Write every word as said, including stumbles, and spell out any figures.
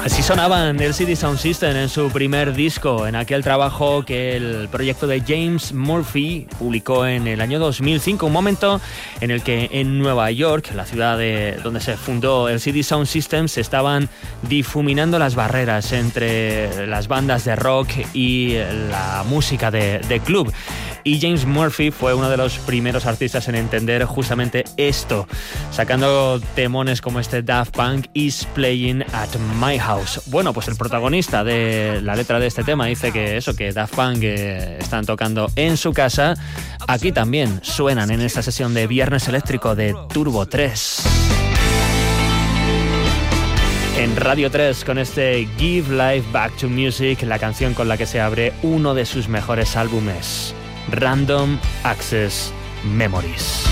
Así sonaban el L C D Sound System en su primer disco, en aquel trabajo que el proyecto de James Murphy publicó en el año dos mil cinco, un momento en el que en Nueva York, la ciudad de donde se fundó el L C D Sound System, se estaban difuminando las barreras entre las bandas de rock y la música de, de club. Y James Murphy fue uno de los primeros artistas en entender justamente esto, sacando temones como este Daft Punk is Playing at My House. Bueno, pues el protagonista de la letra de este tema dice que eso, que Daft Punk eh, están tocando en su casa. Aquí también suenan en esta sesión de Viernes Eléctrico de Turbo tres. En Radio tres con este Give Life Back to Music, la canción con la que se abre uno de sus mejores álbumes, Random Access Memories.